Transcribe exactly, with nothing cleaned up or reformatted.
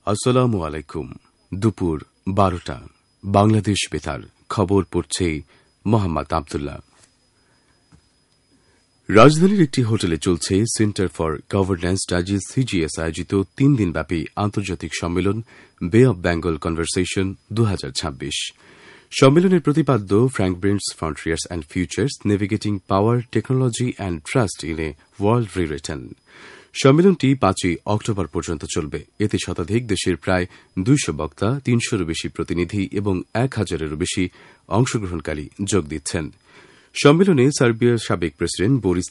আসসালামু আলাইকুম। দুপুর বারোটা বাংলাদেশ বেতার খবর পড়ছে মোহাম্মদ আবদুল্লাহ। রাজধানীর একটি হোটেলে চলছে centre for governance studies CGS আয়োজিত তিন দিনব্যাপী আন্তর্জাতিক সম্মেলন বে অব বেঙ্গল কনভারসেশন দুই হাজার ছাব্বিশ। সম্মেলনের প্রতিপাদ্য Frank ব্রেন্টস frontiers and futures navigating power technology and trust in a world রিরিটার্ন। সম্মেলনটি পাঁচই অক্টোবর পর্যন্ত চলবে। এতে শতাধিক দেশের প্রায় দুইশো বক্তা, তিনশোরও বেশি প্রতিনিধি এবং এক হাজারেরও বেশি অংশগ্রহণকারী যোগ দিচ্ছেন। সম্মেলনে সার্বিয়ার সাবেক প্রেসিডেন্ট বোরিস